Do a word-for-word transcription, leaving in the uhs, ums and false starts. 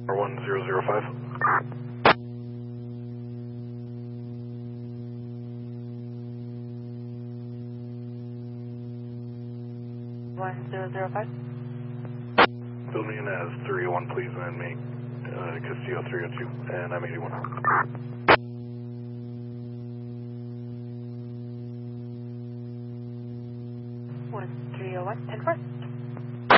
one zero zero five. one zero zero five. Fill me in as three oh one, please, and me, uh, Castillo three oh two, and I'm eighty-one. one three oh one, ten four.